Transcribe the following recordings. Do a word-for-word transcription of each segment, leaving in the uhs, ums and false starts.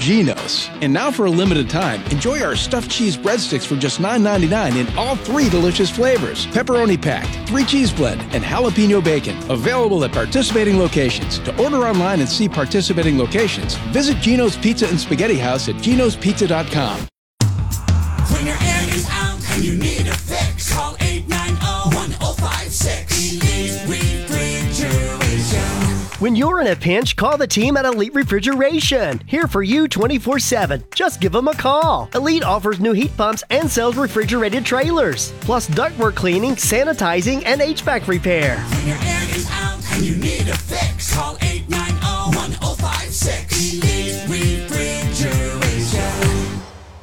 Geno's. And now for a limited time, enjoy our stuffed cheese breadsticks for just nine ninety-nine in all three delicious flavors. Pepperoni packed, three cheese blend, and jalapeno bacon. Available at participating locations. To order online and see participating locations, visit Geno's Pizza and Spaghetti House at genos pizza dot com. When your air is out and you need a fix, call eight nine zero, one zero five six. Elite Refrigeration. When you're in a pinch, call the team at Elite Refrigeration. Here for you twenty-four seven. Just give them a call. Elite offers new heat pumps and sells refrigerated trailers, plus ductwork cleaning, sanitizing, and H V A C repair. When your air is out and you need a fix, call eight nine zero, one zero five six. Elite Refrigeration.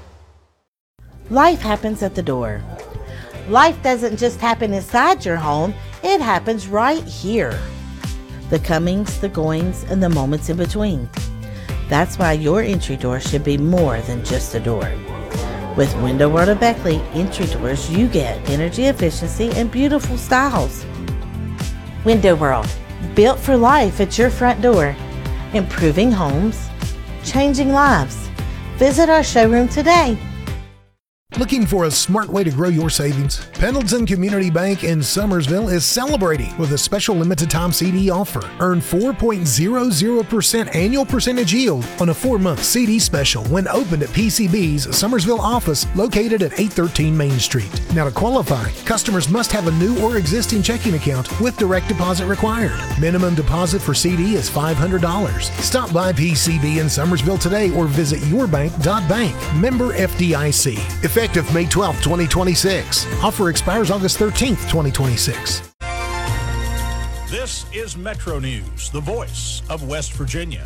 Life happens at the door. Life doesn't just happen inside your home, it happens right here. The comings, the goings, and the moments in between. That's why your entry door should be more than just a door. With Window World of Beckley entry doors, you get energy efficiency and beautiful styles. Window World, built for life at your front door. Improving homes, changing lives. Visit our showroom today. Looking for a smart way to grow your savings? Pendleton Community Bank in Summersville is celebrating with a special limited time C D offer. Earn four point zero zero percent annual percentage yield on a four-month C D special when opened at P C B's Summersville office located at eight thirteen Main Street. Now to qualify, customers must have a new or existing checking account with direct deposit required. Minimum deposit for C D is five hundred dollars. Stop by P C B in Summersville today or visit your bank dot bank. Member F D I C. Effective May twelfth, twenty twenty-six. Offer expires August thirteenth, twenty twenty-six. This is Metro News, the voice of West Virginia.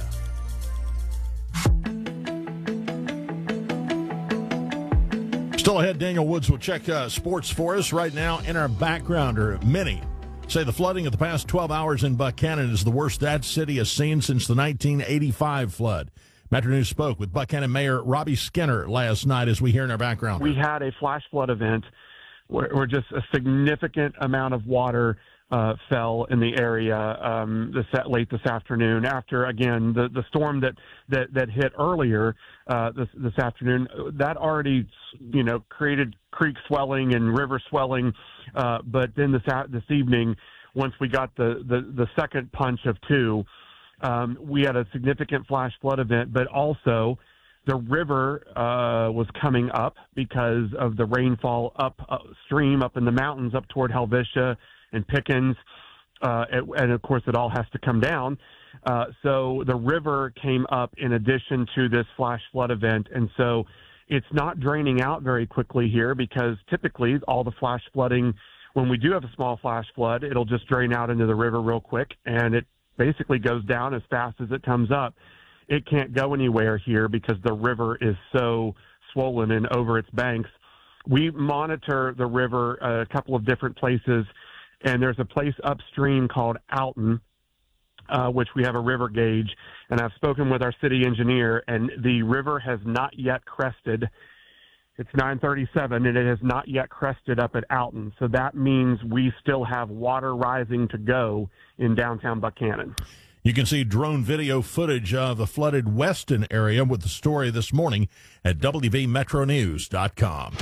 Still ahead, Daniel Woods will check uh, sports for us. Right now in our background are many say the flooding of the past twelve hours in Buchanan is the worst that city has seen since the nineteen eighty-five flood. Metro News spoke with Buchanan Mayor Robbie Skinner last night, as we hear in our background. We had a flash flood event where, where just a significant amount of water uh, fell in the area um, this, late this afternoon after, again, the, the storm that, that, that hit earlier uh, this, this afternoon. That already, you know, created creek swelling and river swelling. Uh, but then this, this evening, once we got the, the, the second punch of two, Um, we had a significant flash flood event, but also the river uh, was coming up because of the rainfall upstream, up in the mountains, up toward Helvetia and Pickens, uh, and, and of course it all has to come down. Uh, so the river came up in addition to this flash flood event, and so it's not draining out very quickly here because typically all the flash flooding, when we do have a small flash flood, it'll just drain out into the river real quick, and it basically goes down as fast as it comes up. It can't go anywhere here because the river is so swollen and over its banks. We monitor the river a couple of different places, and there's a place upstream called Alton, uh, which we have a river gauge, and I've spoken with our city engineer, and the river has not yet crested. It's nine thirty-seven, and it has not yet crested up at Alton. So that means we still have water rising to go in downtown Buchanan. You can see drone video footage of the flooded Weston area with the story this morning at W V metro news dot com.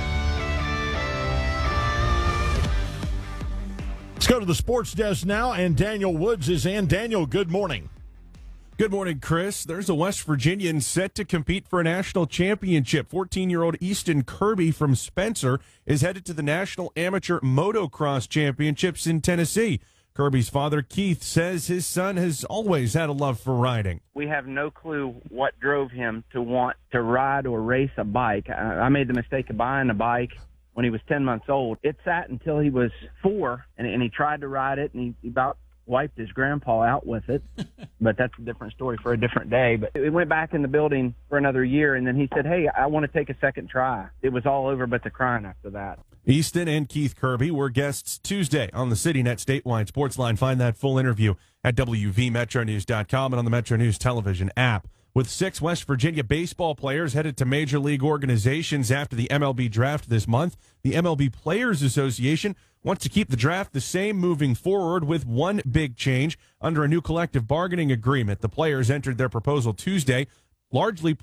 Let's go to the sports desk now, and Daniel Woods is in. Daniel, good morning. Good morning, Chris. There's a West Virginian set to compete for a national championship. fourteen-year-old Easton Kirby from Spencer is headed to the National Amateur Motocross Championships in Tennessee. Kirby's father, Keith, says his son has always had a love for riding. We have no clue what drove him to want to ride or race a bike. I, I made the mistake of buying a bike when he was ten months old. It sat until he was four, and, and he tried to ride it, and he, he about wiped his grandpa out with it, but that's a different story for a different day. But we went back in the building for another year, and then he said, hey, I want to take a second try. It was all over but the crying after that. Easton and Keith Kirby were guests Tuesday on the CityNet Statewide Sports Line. Find that full interview at W V metro news dot com and on the Metro News television app. With six West Virginia baseball players headed to major league organizations after the M L B draft this month, the M L B Players Association wants to keep the draft the same moving forward with one big change. Under a new collective bargaining agreement, the players entered their proposal Tuesday, largely